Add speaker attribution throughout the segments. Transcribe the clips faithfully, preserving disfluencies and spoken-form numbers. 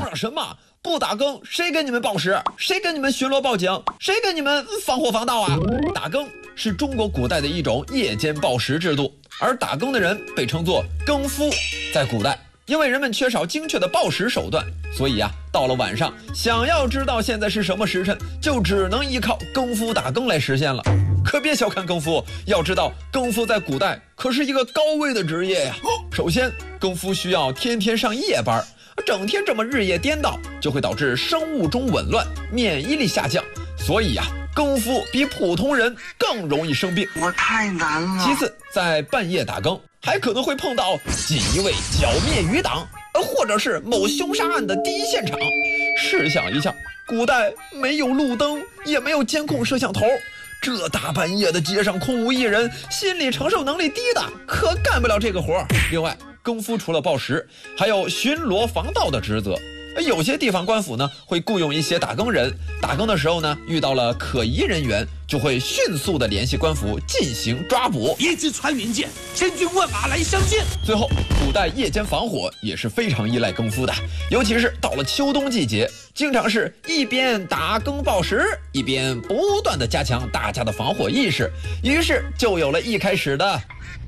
Speaker 1: 了什么？不打更，谁给你们报时？谁给你们巡逻报警？谁给你们防火防盗啊？打更是中国古代的一种夜间报时制度，而打更的人被称作更夫。在古代，因为人们缺少精确的报时手段，所以啊，到了晚上，想要知道现在是什么时辰，就只能依靠更夫打更来实现了。可别小看更夫，要知道更夫在古代可是一个高危的职业呀。首先，更夫需要天天上夜班，整天这么日夜颠倒，就会导致生物钟紊乱，免疫力下降。所以呀、啊，更夫比普通人更容易生病。
Speaker 2: 我太难了。
Speaker 1: 其次，在半夜打更，还可能会碰到锦衣卫剿灭余党，或者是某凶杀案的第一现场。试想一下，古代没有路灯，也没有监控摄像头，这大半夜的街上空无一人，心理承受能力低的可干不了这个活。另外，更夫除了报时，还有巡逻防盗的职责。有些地方官府呢会雇佣一些打更人，打更的时候呢遇到了可疑人员，就会迅速的联系官府进行抓捕。
Speaker 3: 一支穿云箭，千军万马来相见。
Speaker 1: 最后，古代夜间防火也是非常依赖更夫的，尤其是到了秋冬季节，经常是一边打更报时，一边不断的加强大家的防火意识，于是就有了一开始的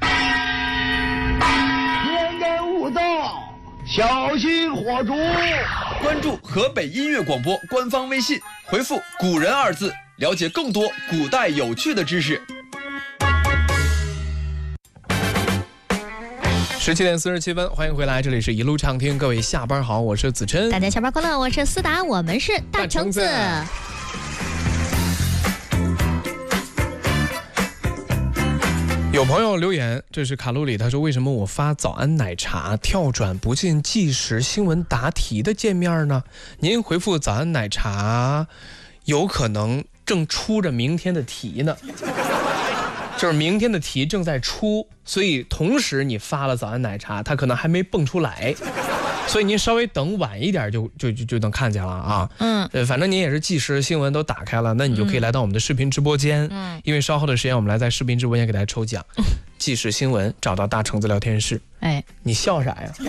Speaker 2: 天干物燥，小心火烛。
Speaker 1: 关注河北音乐广播官方微信，回复“古人”二字，了解更多古代有趣的知识。
Speaker 4: 十七点四十七分，欢迎回来，这里是一路畅听，各位下班好，我是子琛。
Speaker 5: 大家下班快乐，我是思达，我们是大橙子。
Speaker 4: 有朋友留言，这是卡路里，他说为什么我发早安奶茶跳转不进即时新闻答题的界面呢？您回复早安奶茶，有可能正出着明天的题呢，就是明天的题正在出，所以同时你发了早安奶茶，它可能还没蹦出来，所以您稍微等晚一点就就就就能看见了啊。嗯，呃，反正您也是即时新闻都打开了，那你就可以来到我们的视频直播间。嗯，因为稍后的时间我们来在视频直播间给大家抽奖。嗯、即时新闻找到大橙子聊天室。哎，你笑啥呀？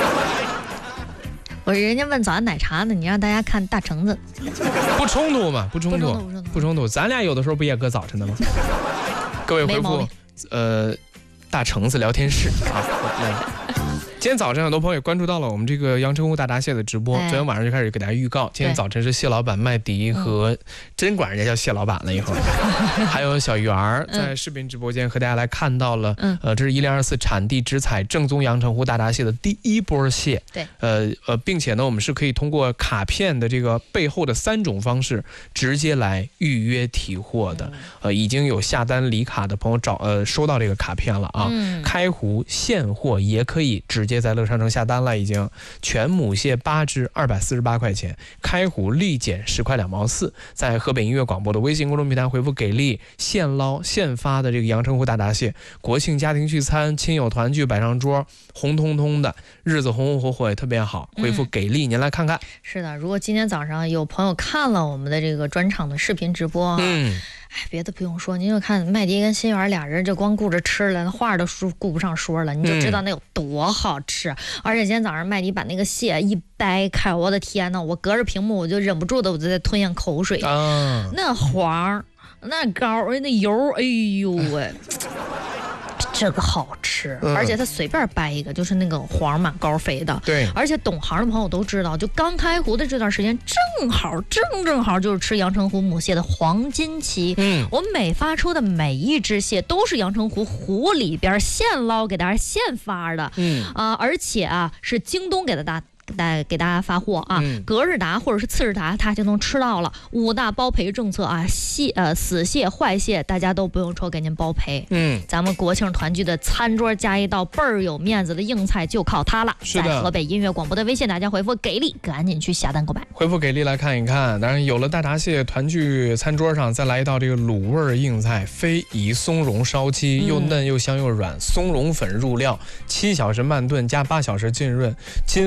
Speaker 5: 我人家问早安奶茶呢，你让大家看大橙子，
Speaker 4: 不冲突嘛？不冲突，不冲突。咱俩有的时候不也搁早晨的吗？各位回复呃大橙子聊天室啊。今天早晨很多朋友也关注到了我们这个阳澄湖大闸蟹的直播，昨天晚上就开始给大家预告，今天早晨是蟹老板麦迪和真管人家叫蟹老板了以后，还有小圆儿在视频直播间和大家来看到了，呃，这是一零二四产地直采正宗阳澄湖大闸蟹的第一波蟹，对，呃呃，并且呢，我们是可以通过卡片的这个背后的三种方式直接来预约提货的，呃，已经有下单理卡的朋友找呃收到这个卡片了啊，开湖现货也可以直接在乐商城下单了，已经全母蟹八只二百四十八块钱，开湖立减十块两毛四，在河北音乐广播的微信公众平台回复给力，现捞现发的这个阳澄湖大闸蟹，国庆家庭聚餐亲友团聚摆上桌，红彤彤的日子红红火火也特别好，回复给力、嗯、您来看看。
Speaker 5: 是的，如果今天早上有朋友看了我们的这个专场的视频直播，嗯，哎，别的不用说，您就看麦迪跟心源俩人就光顾着吃了，话都说顾不上说了，你就知道那有多好吃。嗯、而且今天早上麦迪把那个蟹一掰开，我的天呐，我隔着屏幕我就忍不住的我就在吞咽口水。啊、那黄，那膏，那油，哎呦喂！这个好吃，而且它随便掰一个就是那个黄满高肥的。对，而且懂行的朋友都知道，就刚开湖的这段时间，正好正正好就是吃阳澄湖母蟹的黄金期。嗯，我每发出的每一只蟹都是阳澄湖湖里边现捞给大家现发的。嗯啊、呃，而且啊是京东给的大。来给大家发货啊，嗯、隔日达或者是次日达，它就能吃到了。五大包赔政策啊，蟹呃死蟹坏蟹大家都不用愁，给您包赔。嗯，咱们国庆团聚的餐桌加一道倍儿有面子的硬菜，就靠它了。是的，在河北音乐广播的微信，大家回复给力，赶紧去下单购买。
Speaker 4: 回复给力来看一看，当然有了大闸蟹团聚餐桌上，再来一道这个卤味硬菜，非遗松茸烧鸡，又嫩又香又软，松茸粉入料，七小时慢炖加八小时浸润，金黄。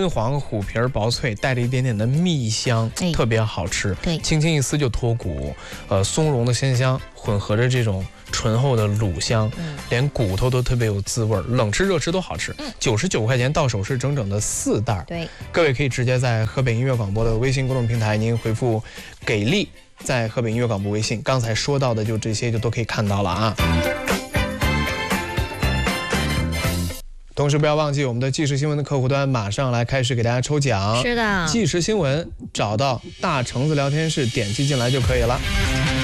Speaker 4: 虎皮儿薄脆，带着一点点的蜜香，
Speaker 5: 哎、
Speaker 4: 特别好吃。
Speaker 5: 对，
Speaker 4: 轻轻一撕就脱骨，呃，松茸的鲜香混合着这种醇厚的卤香，嗯、连骨头都特别有滋味，冷吃热吃都好吃。九十九块钱到手是整整的四袋。
Speaker 5: 对，
Speaker 4: 各位可以直接在河北音乐广播的微信公众平台，您回复“给力”，在河北音乐广播微信，刚才说到的就这些就都可以看到了啊。同时不要忘记我们的即时新闻的客户端，马上来开始给大家抽奖。
Speaker 5: 是的，
Speaker 4: 即时新闻找到大橙子聊天室，点击进来就可以了。